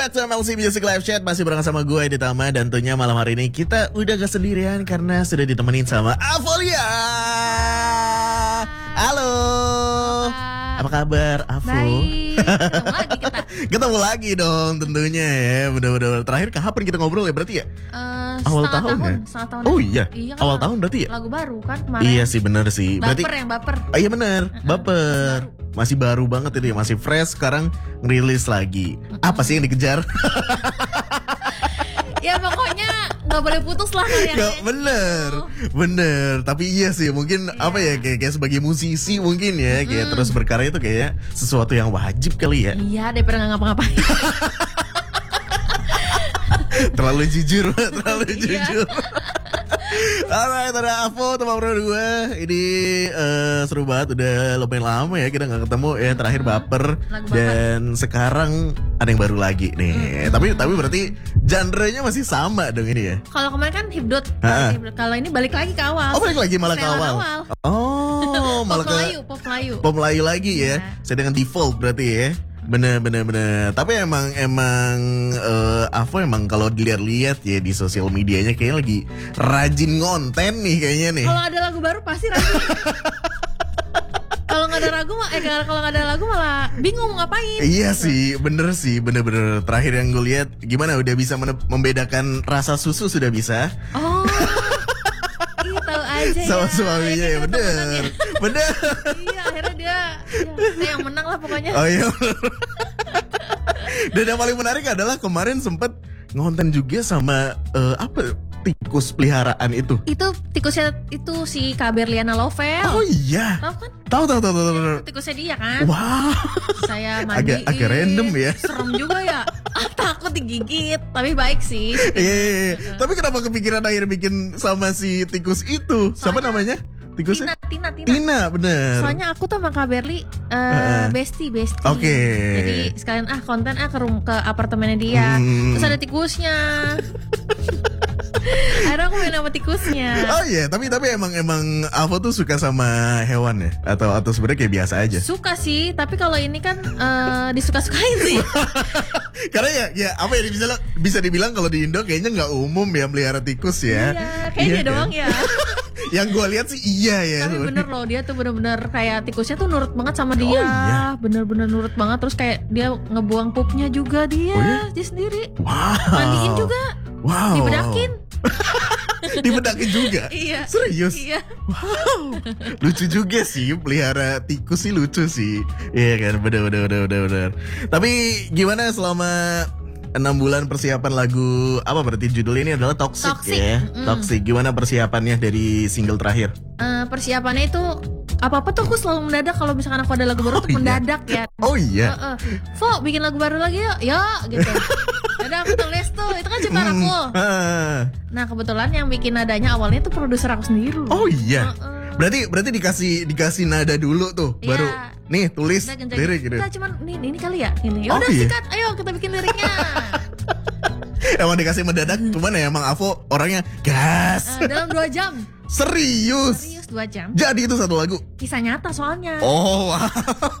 MLC Music Live Chat masih bareng sama gue Edi Tama. Dan tentunya malam hari ini kita udah gak sendirian karena sudah ditemenin sama Avolia. Halo. Apa kabar Avo? Baik, ketemu lagi kita. Ketemu lagi dong tentunya ya. Bener-bener terakhir kapan kita ngobrol ya berarti ya? Awal tahun ya? Setengah tahun. Oh iya, kan awal tahun berarti ya? Lagu baru kan kemarin. Iya sih bener sih. Berarti Baper yang baper. iya bener, baper. Masih baru banget ini, masih fresh. Sekarang ngerilis lagi. Apa sih yang dikejar? Ya pokoknya gak boleh putus lah kalian. Gak, bener. Tapi iya sih mungkin apa ya kayak sebagai musisi mungkin ya kayak terus berkarya itu kayaknya sesuatu yang wajib kali ya. Iya daripada gak ngapa-ngapain. Terlalu jujur. Alright, ada Avo teman gue. Ini seru banget, udah lumayan lama ya kita gak ketemu ya. Terakhir baper. Dan sekarang ada yang baru lagi nih. Tapi berarti genre-nya masih sama dong ini ya. Kalau kemarin kan hipdot. Kalau ini balik lagi ke awal. Oh balik lagi malah ke awal. Oh malah ke Pop Melayu lagi ya. Saya dengan default berarti ya. Bener. Tapi emang Avo emang kalau dilihat-lihat ya di sosial medianya kayaknya lagi rajin ngonten nih kayaknya nih. Kalau ada lagu baru pasti rajin. Kalau nggak ada lagu malah bingung mau ngapain. Iya sih, bener. Terakhir yang gue lihat gimana udah bisa membedakan rasa susu sudah bisa. Oh. Tahu aja sama ya. Suaminya ya bener. Iya akhirnya dia yang menang lah pokoknya. Oh iya. Dan yang paling menarik adalah kemarin sempet ngonten juga sama tikus peliharaan itu. Itu tikusnya itu si Kak Berliana Lovel. Oh iya. Tahu kan? Tahu. Tikusnya dia kan. Wow. Saya mandiin. Agak random ya. Serem juga ya. Takut digigit. Tapi baik sih. Iya. Tapi kenapa kepikiran akhirnya bikin sama si tikus itu? Siapa namanya? Tikusnya? Tina, bener. Soalnya aku tuh sama Kak Berli bestie. Oke. Jadi sekalian konten ke apartemennya dia. Terus ada tikusnya. Akhirnya aku main sama tikusnya. Oh iya, tapi emang Avo tuh suka sama hewan ya? Atau sebenarnya kayak biasa aja? Suka sih, tapi kalau ini kan disuka-sukain sih. Karena ya apa ya bisa dibilang kalau di Indo kayaknya nggak umum ya melihara tikus ya. Iya, kayaknya doang ya. Yang gue lihat sih iya ya. Tapi bener loh, dia tuh bener-bener kayak tikusnya tuh nurut banget sama dia. Oh, iya. Bener-bener nurut banget. Terus kayak dia ngebuang pupnya juga dia sendiri. Wow. Mandiin juga. Wow. Dibedakin. Dibedakin juga? Iya. Serius? Iya. Wow. Lucu juga sih pelihara tikus sih, lucu sih. Iya kan, bener. Tapi gimana selama 6 bulan persiapan lagu apa berarti judul ini adalah Toxic. Ya? Toxic. Gimana persiapannya dari single terakhir? Persiapannya itu apa-apa tuh aku selalu mendadak. Kalau misalkan aku ada lagu baru tuh mendadak ya. Oh iya. Vo bikin lagu baru lagi yuk. Ya gitu. Yaudah aku tulis tuh. Itu kan ciptaan aku. Nah kebetulan yang bikin nadanya awalnya tuh produser aku sendiri. Oh iya. Berarti dikasih nada dulu tuh. Baru nih tulis lirik gitu. Enggak cuman ini kali ya. Ini. Yaudah sikat. Ayo kita bikin liriknya. Emang dikasih mendadak. Cuman ya emang Avo orangnya gas. Dalam 2 jam. Serius 2 jam. Jadi itu satu lagu. Kisah nyata soalnya. Oh wow.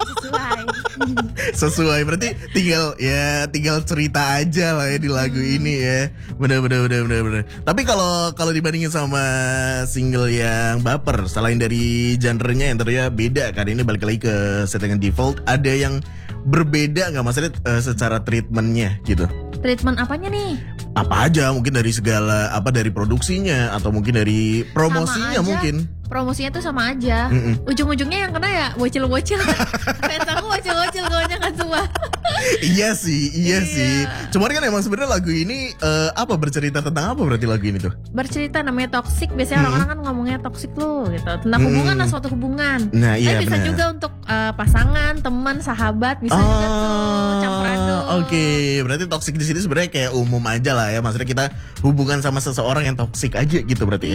Sesuai. Berarti tinggal cerita aja lah ya di lagu ini ya. Bener. Tapi kalau dibandingin sama single yang baper, selain dari genre-nya yang ternyata beda kan, ini balik lagi ke settingan default, ada yang berbeda nggak maksudnya secara treatmentnya gitu? Treatment apanya nih? Apa aja, mungkin dari segala dari produksinya atau mungkin dari promosinya mungkin. Promosinya tuh sama aja. Ujung-ujungnya yang kena ya bocil-bocil. Fans aku bocil-bocil kebanyakan semua. Iya sih. Cuman kan emang sebenarnya lagu ini bercerita tentang apa berarti lagu ini tuh? Bercerita namanya Toxic. Biasanya orang-orang kan ngomongnya toxic tuh gitu. Tentang hubungan lah, suatu hubungan. Nah, iya, bisa bener. juga untuk pasangan, teman, sahabat, bisa juga tuh campur aduk. Oke. Berarti toxic di sini sebenarnya kayak umum aja lah ya. Maksudnya kita hubungan sama seseorang yang toxic aja gitu berarti.